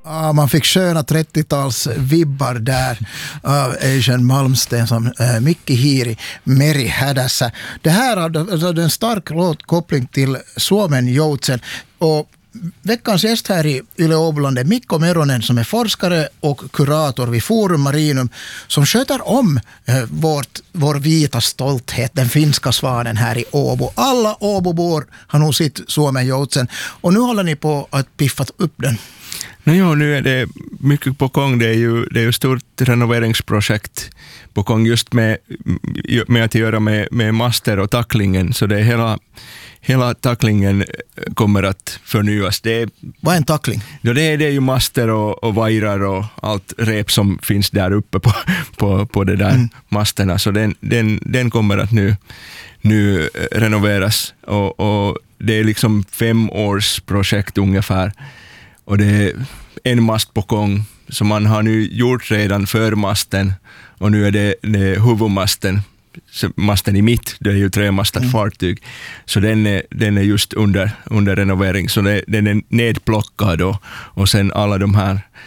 Ja, man fick sköna 30-tals vibbar där av Asian Malmsten som Mikki Hiiri Meri hädässä. Det här hade en stark koppling till Suomen Joutsen, och veckans gäst här i Yle Åboland är Mikko Meronen som är forskare och kurator vid Forum Marinum som sköter om vår vita stolthet, den finska svanen här i Åbo. Alla Åbobor har nog sitt Suomen Joutsen, och nu håller ni på att piffa upp den. Nu är det mycket på gång. Det är ju stort renoveringsprojekt på gång just med att göra med master och tacklingen. Så det är hela tacklingen kommer att förnyas. Vad är en tackling? Ja, det är ju master och vajrar och allt rep som finns där uppe på det där masterna. Så den kommer att nu renoveras. Och det är liksom 5 års projekt ungefär. Och det är en mast på gång, så man har nu gjort redan förmasten, och nu är det huvudmasten, masten i mitt, det är ju 3-mastat fartyg, så den är just under renovering, så den är nedplockad, och sen alla de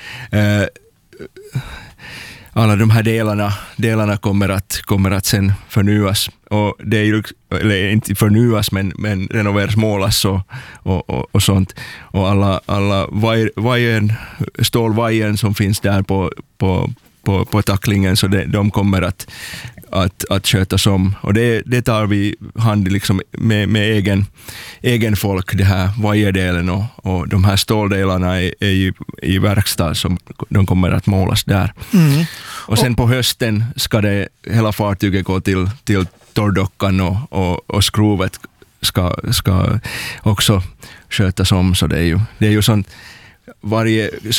här delarna kommer att sen förnyas, och det är ju, eller inte förnyas, men renoveras, målas och sånt, och alla stålvajern som finns där på tacklingen, så de kommer att skötas om, och det tar vi hand liksom med egen folk, det här vajerdelen, och de här ståldelarna är ju i verkstad, som de kommer att målas där. Och sen på hösten ska hela fartyget gå till torrdockan, och skrovet ska också skötas om, så det är ju sånt.